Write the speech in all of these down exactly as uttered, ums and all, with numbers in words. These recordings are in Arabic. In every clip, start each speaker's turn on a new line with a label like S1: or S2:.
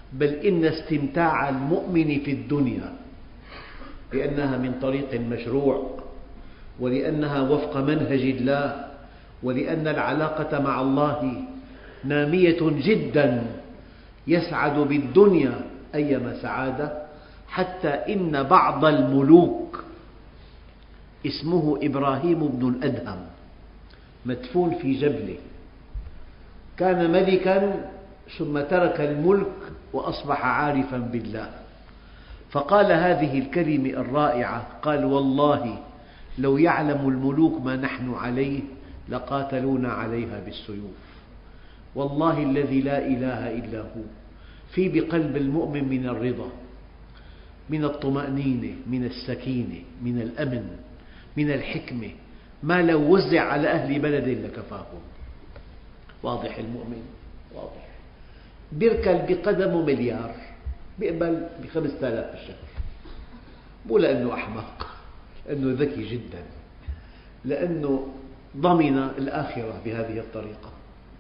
S1: بل إن استمتاع المؤمن في الدنيا، لأنها من طريق مشروع، ولأنها وفق منهج الله، ولأن العلاقة مع الله نامية جدا، يسعد بالدنيا أيما سعادة، حتى إن بعض الملوك اسمه إبراهيم بن الأدهم مدفون في جبله، كان ملكا ثم ترك الملك وأصبح عارفا بالله، فقال هذه الكلمة الرائعة، قال: والله لو يعلم الملوك ما نحن عليه لقاتلونا عليها بالسيوف. والله الذي لا إله إلا هو، في بقلب المؤمن من الرضا، من الطمأنينة، من السكينة، من الأمن، من الحكمة، ما لو وزع على أهل بلد لكفاهم. واضح المؤمن؟ واضح. بيركل بقدمه مليار، بيقبل بخمسة آلاف بالشهر، مو لأنه أحمق، لأنه ذكي جدا، لأنه ضمن الآخرة بهذه الطريقة.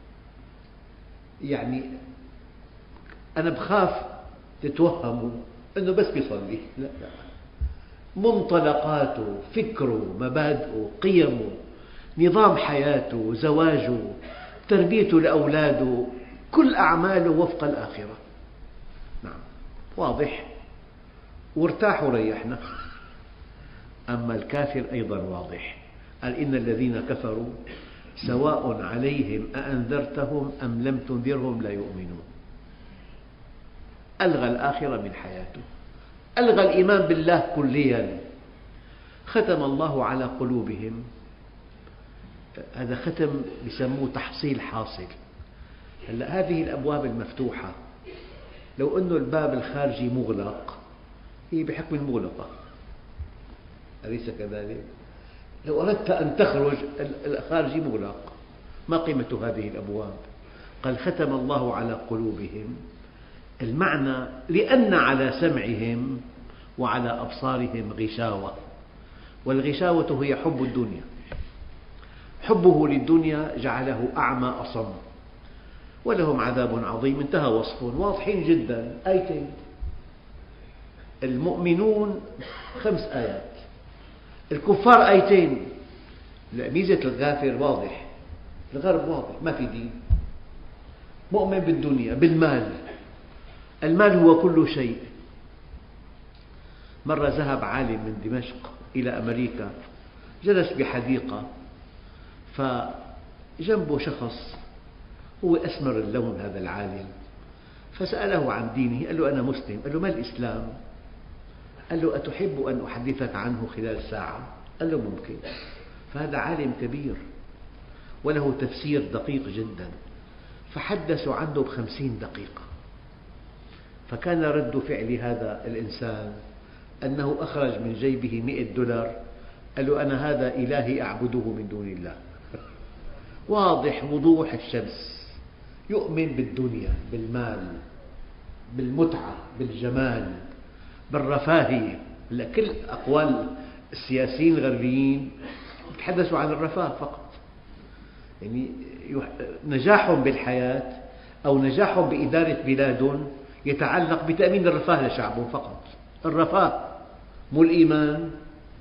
S1: يعني أنا بخاف تتوهموا أنه بس بيصلي، لا لا، منطلقاته، فكره، مبادئه، قيمه، نظام حياته، زواجه، تربيته لأولاده، كل أعماله وفق الآخرة. نعم، واضح، وارتاح وريحنا. أما الكافر أيضا واضح، قال: إن الذين كفروا سواء عليهم أأنذرتهم أم لم تنذرهم لا يؤمنون. ألغى الآخرة من حياته، ألغى الإيمان بالله كليا. ختم الله على قلوبهم، هذا ختم يسموه تحصيل حاصل. هلأ هذه الأبواب المفتوحة، لو أن الباب الخارجي مغلق هي بحكم المغلقة، أليس كذلك؟ لو أردت أن تخرج الخارجي مغلق، ما قيمة هذه الأبواب؟ قال: ختم الله على قلوبهم، المعنى لأن على سمعهم وعلى أبصارهم غشاوة، والغشاوة هي حب الدنيا، حبه للدنيا جعله أعمى أصم، ولهم عذاب عظيم. انتهى وصفهم واضحين جدا، آيتين. المؤمنون خمس آيات، الكفار آيتين. ميزة الكافر واضح، الغرب واضح، ما في دين، مؤمن بالدنيا، بالمال، المال هو كل شيء. مرة ذهب عالم من دمشق إلى أمريكا، جلس بحديقة، فجنبه شخص هو أسمر اللون هذا العالم، فسأله عن دينه، قال له: أنا مسلم. قال له: ما الإسلام؟ قال له: أتحب أن أحدثك عنه خلال ساعة؟ قال له: ممكن. فهذا عالم كبير وله تفسير دقيق جدا، فحدثوا عنه بخمسين دقيقة. فكان رد فعل هذا الإنسان أنه أخرج من جيبه مئة دولار، قال له: أنا هذا إلهي أعبده من دون الله. واضح وضوح الشمس، يؤمن بالدنيا، بالمال، بالمتعة، بالجمال، بالرفاهية. كل أقوال السياسيين الغربيين يتحدثوا عن الرفاه فقط، يعني نجاحهم بالحياة أو نجاحهم بإدارة بلاد يتعلق بتأمين الرفاه لشعبهم فقط، الرفاه مو الإيمان.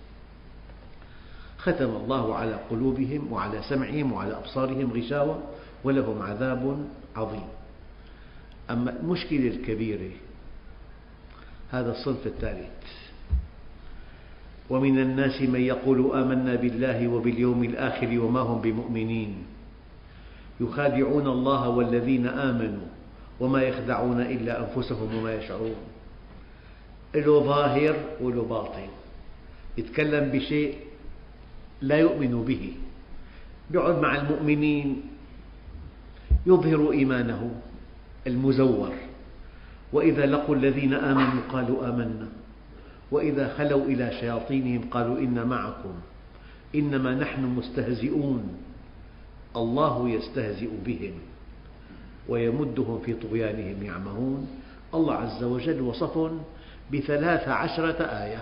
S1: ختم الله على قلوبهم وعلى سمعهم وعلى أبصارهم غشاوة ولهم عذاب عظيم. أما المشكلة الكبيرة هذا الصنف الثالث: ومن الناس من يقول آمنا بالله وباليوم الآخر وما هم بمؤمنين يخادعون الله والذين آمنوا وما يخدعون إلا أنفسهم وما يشعرون. له ظاهر وله باطن، يتكلم بشيء لا يؤمن به، يقعد مع المؤمنين يظهر إيمانه المزور، وإذا لقوا الذين آمنوا قالوا آمنا وإذا خلوا إلى شياطينهم قالوا إنا معكم إنما نحن مستهزئون الله يستهزئ بهم ويمدهم في طغيانهم يعمهون. الله عز وجل وصفهم بثلاث عشرة آية.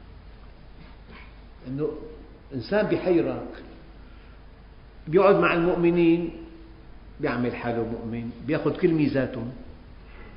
S1: أنه إنسان بحيرك، بيقعد مع المؤمنين بيعمل حاله مؤمن، بيأخذ كل ميزاتهم،